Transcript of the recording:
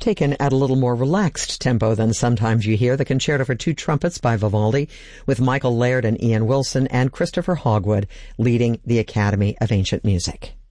taken at a little more relaxed tempo than sometimes you hear, the Concerto for Two Trumpets by Vivaldi, with Michael Laird and Ian Wilson and Christopher Hogwood leading the Academy of Ancient Music.